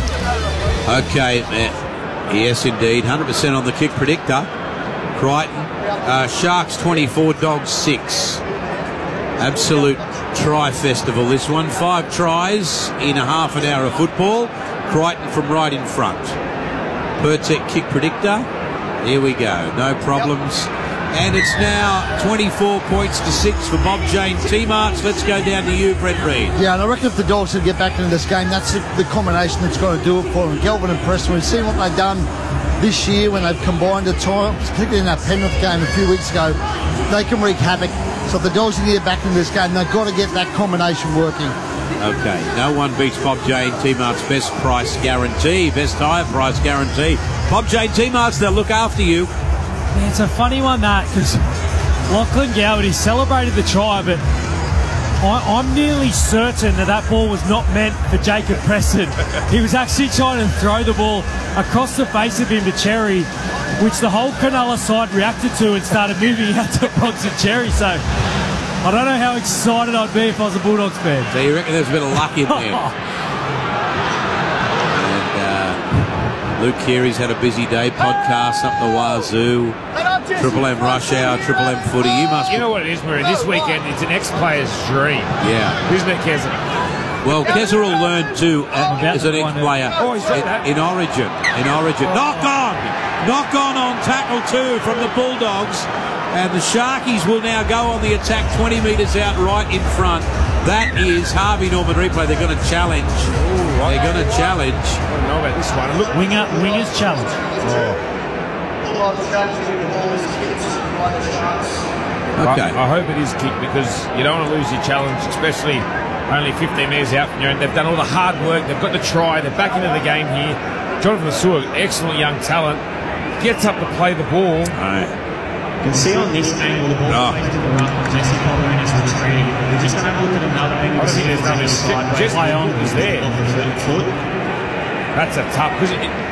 Okay, yes indeed, 100% on the kick predictor. Crichton, Sharks 24, Dogs 6. Absolute try festival this one. 5 tries in a half an hour of football. Crichton from right in front. Pertec kick predictor. Here we go, no problems. And it's now 24 points to 6 for Bob Jane T-Marts. Let's go down to you, Brett Reid. Yeah, and I reckon if the Dogs can get back into this game, that's the combination that's got to do it for them. Galvin and Preston, we've seen what they've done this year when they've combined at times, particularly in that Penrith game a few weeks ago. They can wreak havoc. So if the Dogs can get back into this game, they've got to get that combination working. Okay, no one beats Bob Jane T-Mart's best price guarantee, best hire price guarantee. Bob Jane T-Mart's, they'll look after you. Yeah, it's a funny one, that, because Lachlan Galvin, he celebrated the try, but I'm nearly certain that ball was not meant for Jacob Preston. He was actually trying to throw the ball across the face of him to Cherry, which the whole Cronulla side reacted to and started moving out to Bronson Cherry. So I don't know how excited I'd be if I was a Bulldogs fan. So you reckon there's a bit of luck in there? Luke Keary's had a busy day, podcast up the wazoo, Triple M Rush Hour, Triple M Footy. You know what it is, Murray? This weekend, it's an ex-player's dream. Yeah. Isn't it, Keza? Well, Keza will learn too as an ex-player in Origin. Knock on tackle 2 from the Bulldogs. And the Sharkies will now go on the attack 20 metres out right in front. That is Harvey Norman replay. They're going to challenge. They're going to challenge. I don't know about this one. Look, wingers challenge. Okay. I hope it is kicked, because you don't want to lose your challenge, especially only 15 metres out from your end. They've done all the hard work. They've got the try. They're back into the game here. Jonathan Sewell, excellent young talent, gets up to play the ball. You can see on this angle the ball plays to the ruck. Jesse Colburn is retreating. We're just going to have a look at another angle. I don't think there's nothing. Jesse Colburn is there. That's a tough, because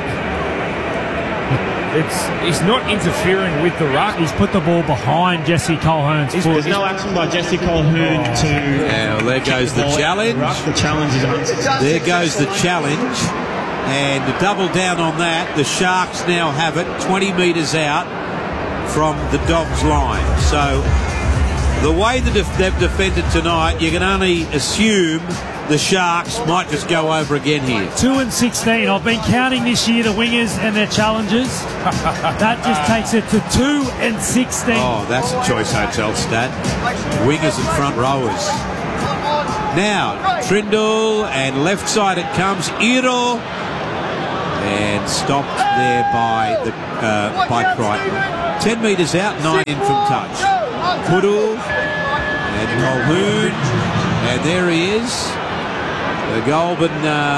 he's not interfering with the ruck. He's put the ball behind Jesse Colquhoun's foot. There's no action by Jesse Colquhoun to. Yeah, well, there goes the challenge. The challenge is unsuccessful. There goes the challenge. And to double down on that, the Sharks now have it 20 metres out from the Dogs line. So the way that they've defended tonight, you can only assume the Sharks might just go over again here. 2-16. I've been counting this year the wingers and their challengers. That just takes it to 2-16. Oh, that's a Choice Hotel stat. Wingers and front rowers. Now, Trindle, and left side it comes. Iro. And stopped there by Crichton. 10 metres out, 9 in from touch. Puru and Colquhoun, and there he is. The Goulburn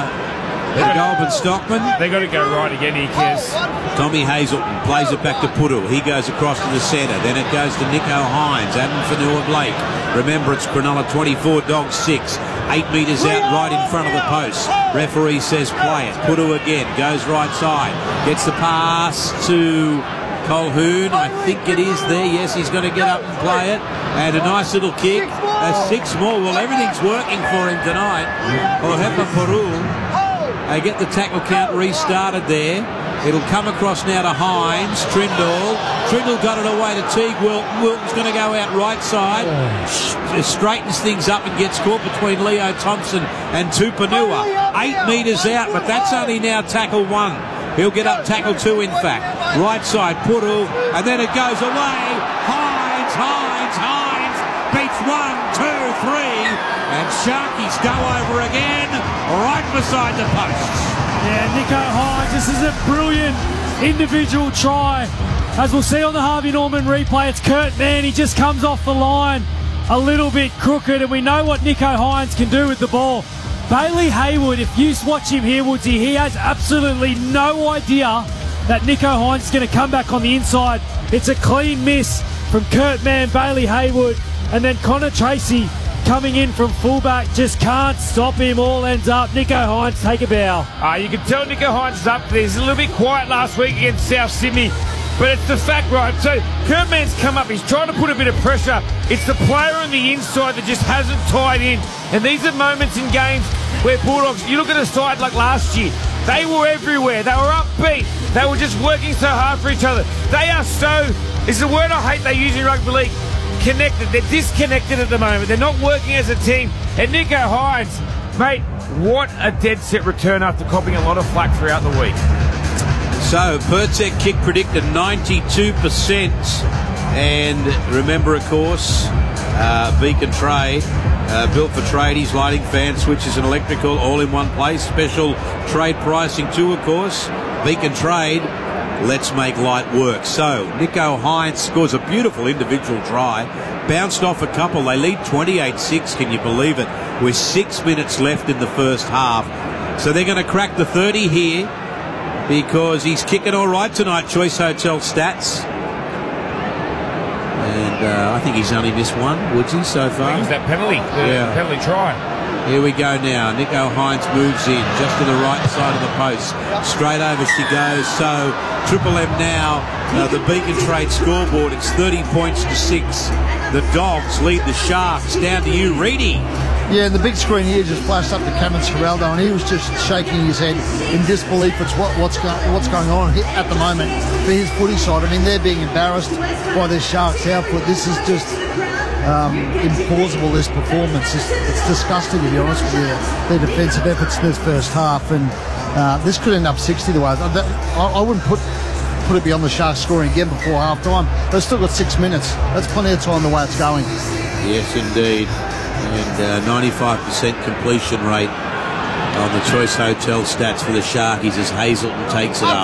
Stockman. They got to go right again here, Kez. Tommy Hazelton plays it back to Puru. He goes across to the centre. Then it goes to Nicho Hines. Adam Fanua-Blake. Remember, it's Cronulla 24, Dogs 6. 8 metres out right in front of the post. Referee says play it. Puru again. Goes right side. Gets the pass to Colquhoun. I think it is there. Yes, he's going to get up and play it. And a nice little kick. 6 more. Well, everything's working for him tonight. Ohepa Puru. They get the tackle count restarted there. It'll come across now to Hines. Trindle got it away to Teague Wilton. Wilton's going to go out right side. Straightens things up and gets caught between Leo Thompson and Tupanua. 8 metres out, but that's only now tackle 1. He'll get up tackle 2, in fact. Right side, Puru, and then it goes away. Hines beats 1, 2, 3, and Sharkies go over again, right beside the posts. Yeah, Nicho Hines, this is a brilliant individual try. As we'll see on the Harvey Norman replay, it's Kurt Mann. He just comes off the line a little bit crooked, and we know what Nicho Hines can do with the ball. Bailey Haywood, if you watch him here, Woodsy, he has absolutely no idea that Nicho Hines is going to come back on the inside. It's a clean miss from Kurt Mann, Bailey Haywood, and then Connor Tracy coming in from fullback, just can't stop him. All ends up. Nicho Hines, take a bow. You can tell Nicho Hines is up there. He's a little bit quiet last week against South Sydney, but it's the fact, right? So Kurt Mann's come up. He's trying to put a bit of pressure. It's the player on the inside that just hasn't tied in. And these are moments in games where Bulldogs, you look at a side like last year, they were everywhere. They were upbeat. They were just working so hard for each other. They are so, it's the word I hate they use in rugby league, connected. They're disconnected at the moment. They're not working as a team. And Nicho Hines, mate, what a dead set return after copping a lot of flack throughout the week. So, Pertzek kick predicted 92%. And remember, of course, Beacon Trade, built for tradies, lighting, fan switches and electrical, all in one place. Special trade pricing too, of course. Beacon Trade, let's make light work. So, Nicho Hines scores a beautiful individual try. Bounced off a couple. They lead 28-6, can you believe it? With 6 minutes left in the first half. So they're going to crack the 30 here because he's kicking all right tonight, Choice Hotel stats. And I think he's only missed one, Woodsy, so far. I think it was that penalty, the penalty try. Here we go now. Nicho Hines moves in just to the right side of the post. Straight over she goes. So Triple M now, the Beacon Trade scoreboard. It's 30 points to 6. The Dogs lead the Sharks. Down to you, Reedy. Yeah, the big screen here just flashed up to Cameron Scaraldo, and he was just shaking his head in disbelief at what's going on at the moment for his footy side. I mean, they're being embarrassed by their Sharks output. This is just implausible, this performance. It's disgusting, to be honest with you, their defensive efforts in this first half. And this could end up 60 to 8. I wouldn't put it beyond the Sharks scoring again before half-time. They've still got 6 minutes. That's plenty of time the way it's going. Yes, indeed. And 95% completion rate on the Choice Hotel stats for the Sharkies as Hazelton takes it up.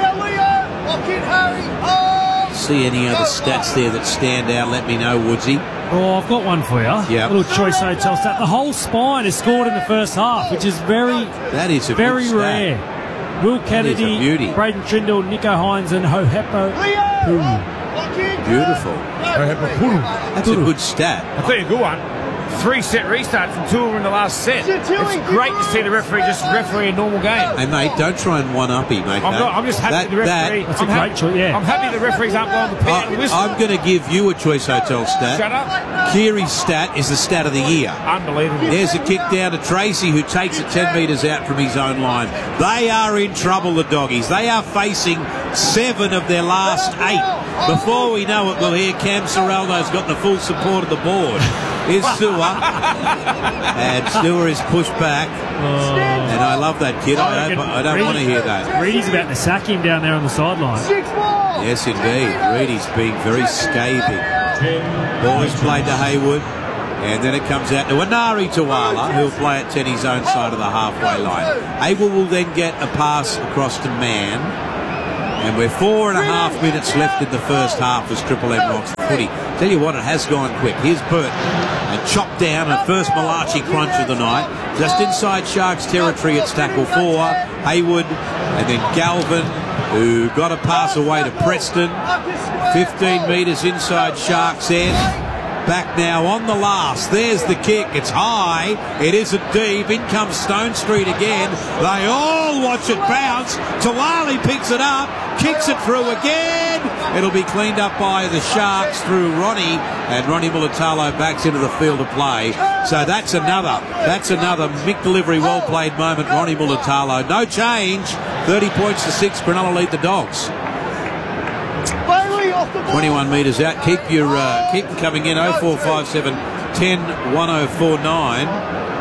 See any other stats there that stand out? Let me know, Woodsy. Oh, I've got one for you. Yeah. Little Choice Hotel stat. The whole spine is scored in the first half, which is very that is a very good rare. Will Kennedy, beauty. Braden Trindle, Nico Hines and Hohepo. Beautiful. That's a good stat. I'll tell you a good one. 3-set restart from 2 in the last set. It's great to see the referee just referee a normal game. Hey, mate, don't try and one-uppy, mate. I'm just happy the referee. That's a great choice, yeah. I'm happy the referees aren't blowing the pen and whistle. I'm going to give you a Choice Hotel stat. Shut up. Kiri's stat is the stat of the year. Unbelievable. There's a kick down to Tracy, who takes it 10 metres out from his own line. They are in trouble, the doggies. They are facing 7 of their last 8. Before we know it, we'll hear Cam Serraldo's got the full support of the board. Here's Sewer. And Sewer is pushed back. And I love that kid. I don't want to hear that. Reedy's about to sack him down there on the sideline. Yes, indeed. Reedy's being very scathing. Ball is played to Haywood. And then it comes out to Anari Tawala, who'll play at Teddy's own side of the halfway line. Haywood will then get a pass across to Mann. And we're 4.5 minutes left in the first half as Triple M rocks the footy. Tell you what, it has gone quick. Here's Burton, and chopped down a first Malachi crunch of the night. Just inside Sharks territory, it's tackle 4. Haywood, and then Galvin, who got a pass away to Preston. 15 metres inside Sharks end. Back now on the last. There's the kick. It's high. It isn't deep. In comes Stone Street again. They all watch it bounce. Tawali picks it up, kicks it through again. It'll be cleaned up by the Sharks through Ronnie, and Ronnie Mulatalo backs into the field of play. So that's another Mick Delivery well played moment. Ronnie Mulatalo. No change. 30 points to 6. Cronulla lead the Dogs. 21 metres out. Keep them coming in. 0457 10 1049.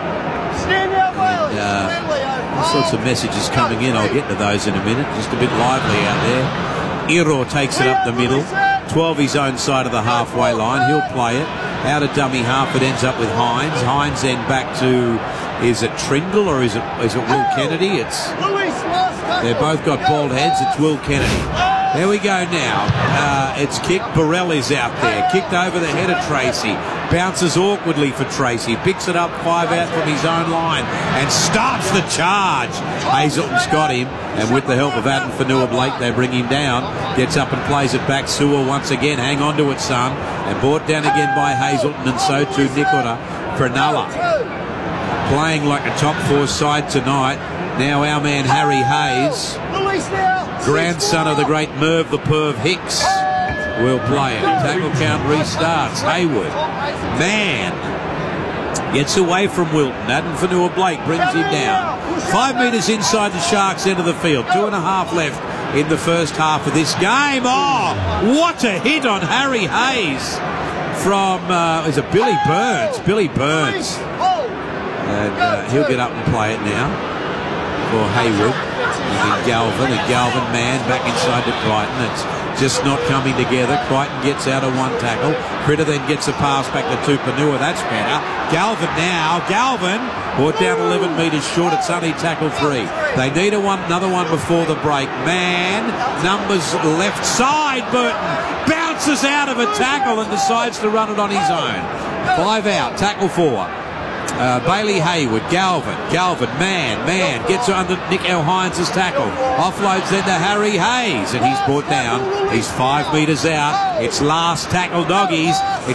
All sorts of messages coming in. I'll get to those in a minute. Just a bit lively out there. Iro takes it up the middle. 12 his own side of the halfway line. He'll play it. Out of dummy half, it ends up with Hines. Hines then back to, is it Trindle or is it Will Kennedy? They've both got bald heads. It's Will Kennedy. There we go now. It's kicked. Burrell is out there. Kicked over the head of Tracy. Bounces awkwardly for Tracy. Picks it up 5 out from his own line and starts the charge. Hazelton's got him, and with the help of Adam Fanua-Blake, they bring him down. Gets up and plays it back. Sewer once again. Hang on to it, son. And brought down again by Hazelton, and so too Nicola. Cronulla playing like a top 4 side tonight. Now our man Harry Hayes, grandson of the great Merv the Perv Hicks, will play it. Tackle count restarts. Haywood, man, gets away from Wilton. Adam Fanua-Blake brings him down. 5 metres inside the Sharks end of the field. 2.5 left in the first half of this game. Oh, what a hit on Harry Hayes from, is it Billy Burns? Billy Burns. And he'll get up and play it now for Haywood. And then Galvin, man, back inside to Crichton. It's just not coming together. Crichton gets out of one tackle. Critter then gets a pass back to Tupanua. That's better. Galvin now. Galvin brought down 11 metres short. It's only tackle 3. They need another one before the break. Man, numbers left side. Burton bounces out of a tackle and decides to run it on his own. 5 out. Tackle 4. Bailey Haywood, Galvin, man, gets under Nick Hines' tackle. Offloads then to Harry Hayes, and he's brought down. He's 5 metres out. It's last tackle doggies.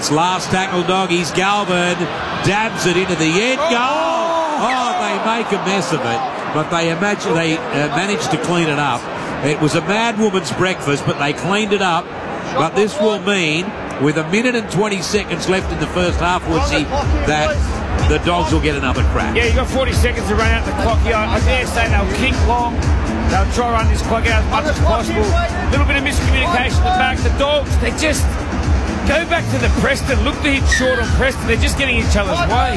Galvin dabs it into the end goal. Oh, they make a mess of it, but they managed to clean it up. It was a mad woman's breakfast, but they cleaned it up. But this will mean, with 1 minute and 20 seconds left in the first half, Woodsy, that the Dogs will get another crack. Yeah, you've got 40 seconds to run out the clock here. I dare say they'll kick long. They'll try to run this clock out as much as possible. A little bit of miscommunication at the back. The Dogs, they just go back to the Preston. Look to hit short on Preston. They're just getting each other's way.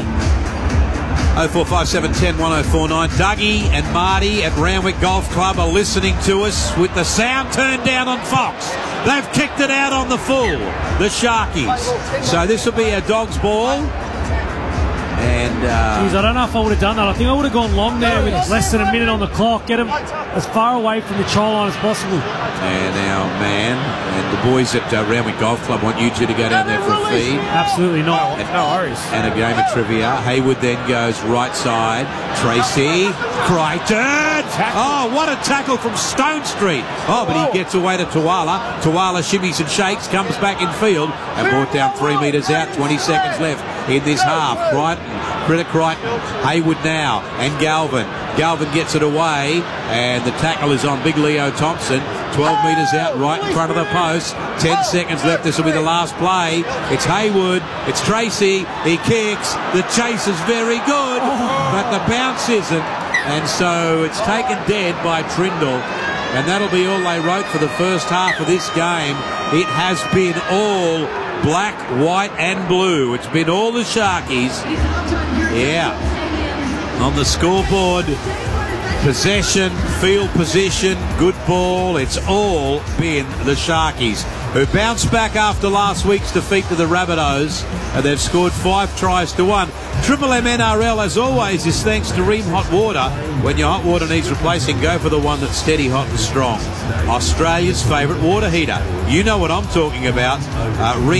0457 10 1049. Dougie and Marty at Randwick Golf Club are listening to us with the sound turned down on Fox. They've kicked it out on the full, the Sharkies. So this will be a Dogs ball. And Jeez, I don't know if I would have done that. I think I would have gone long there with less than a minute on the clock. Get him as far away from the try line as possible. And our man and the boys at Randwick Golf Club want you two to go down there for a feed. Absolutely not. No worries. And a game of trivia. Haywood then goes right side. Tracy Crichton. Oh, what a tackle from Stone Street. Oh, but he gets away to Tuala. Tuala shimmies and shakes, comes back in field and brought down 3 metres out. 20 seconds left in this half. Crichton. Haywood now and Galvin. Galvin gets it away and the tackle is on Big Leo Thompson. 12 metres out right in front of the post. 10 seconds left. This will be the last play. It's Haywood. It's Tracy. He kicks. The chase is very good, but the bounce isn't. And so it's taken dead by Trindle. And that'll be all they wrote for the first half of this game. It has been all black, white and blue. It's been all the Sharkies. Yeah. On the scoreboard, possession, field position, good ball. It's all been the Sharkies, who bounced back after last week's defeat to the Rabbitohs, and they've scored 5 tries to 1. Triple M NRL, as always, is thanks to Ream Hot Water. When your hot water needs replacing, go for the one that's steady, hot and strong. Australia's favourite water heater. You know what I'm talking about. Ream